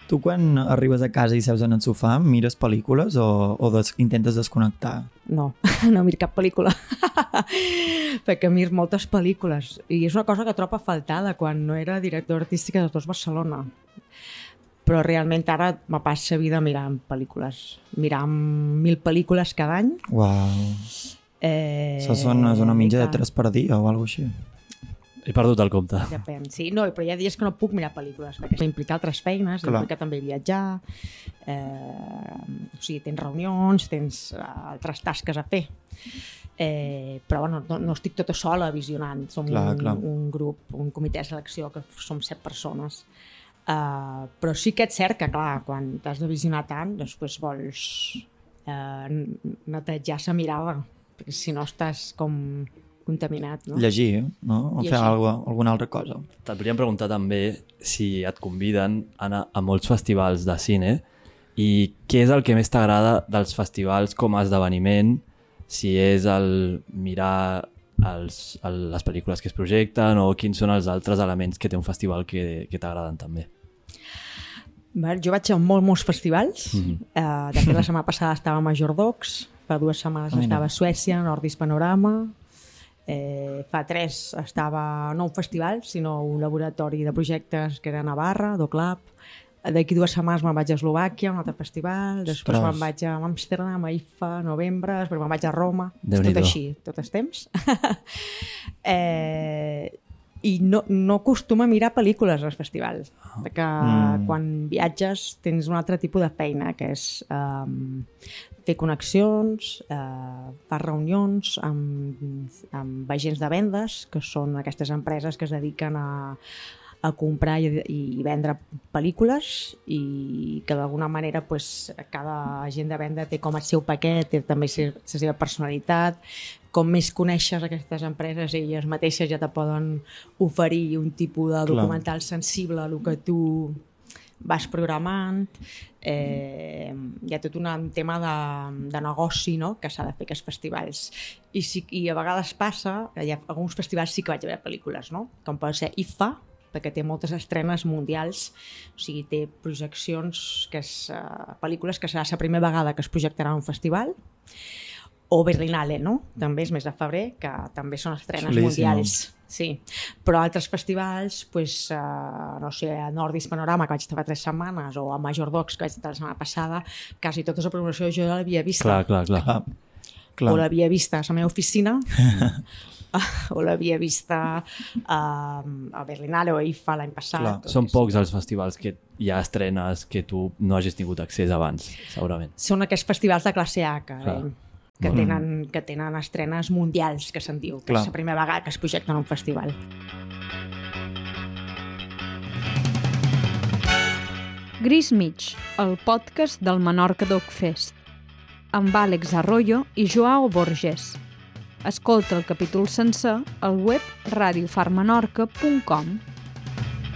Tu quan arribes a casa i seus en el sofà, mires pel·lícules o intentes desconnectar? No, no miro cap pel·lícula, perquè miro moltes pel·lícules i és una cosa que trobo a faltar de quan no era director artística de Dos Barcelona. Però realment ara me passa vida mirant pel·lícules, mirant 1.000 pel·lícules cada any. Uau, això són una mitja de 3 per dia o alguna cosa així. He perdut el compte. Depèn, sí. No, però hi ha dies que no puc mirar pel·lícules, perquè implica altres feines, implica també viatjar, o sigui, tens reunions, tens altres tasques a fer. Però bueno, no estic tota sola visionant. Som un grup, un comitè de selecció, que som 7 persones. Però sí que és cert que, clar, quan t'has de visionar tant, després vols netejar la mirada, perquè si no estàs com contaminat, no? Llegir, no? O fer alguna altra cosa. Et podríem preguntar també si et conviden a anar a molts festivals de cine i què és el que més t'agrada dels festivals com a esdeveniment, si és el mirar les pel·lícules que es projecten o quins són els altres elements que té un festival que t'agraden també. Jo vaig a molts festivals. De fet, la setmana passada estava a Majordocs, fa 2 setmanes estava a Suècia, Nordis Panorama, fa 3 estava no un festival, sinó un laboratori de projectes que era a Navarra, DoClub. D'aquí 2 setmanes me'n vaig a Eslovàquia, un altre festival, després me'n vaig a Amsterdam, a IFA, novembre, després me'n vaig a Roma, tot així, tot el temps. I no acostuma a mirar pel·lícules als festivals, perquè quan viatges tens un altre tipus de feina, que és fer connexions, fer reunions amb agents de vendes, que són aquestes empreses que es dediquen a comprar i vendre pel·lícules i que d'alguna manera cada agent de venda té com el seu paquet, té també la seva personalitat. Com més coneixes aquestes empreses, elles mateixes ja te poden oferir un tipus de documental sensible a el que tu vas programant. Hi ha tot un tema de negoci, no?, que s'ha de fer aquests festivals. I a vegades passa que hi ha alguns festivals sí que vaig a veure pel·lícules, no?, com pot ser IFA, perquè té moltes estrenes mundials, o sigui, té projeccions, pel·lícules que serà la primera vegada que es projectarà en un festival, o Berlinale, no? També és mes de febrer, que també són estrenes mundials. Sí, però altres festivals, no sé, a Nordis Panorama, que vaig estar fa 3 setmanes, o a Majordocs, que vaig estar la setmana passada, quasi tota la programació jo l'havia vista. Clar. O l'havia vista a la meva oficina, o l'havia vista a Berlinale o a IFA l'any passat. Són pocs els festivals que hi ha estrenes que tu no hagis tingut accés abans, segurament. Són aquests festivals de classe A, que tenen estrenes mundials, que se'n diu, que és la primera vegada que es projecta en un festival. Gris Mig, el podcast del Menorca Doc Fest, amb Àlex Arroyo i Joao Borges. Escolta el capítol sencer al web radiofarmenorca.com.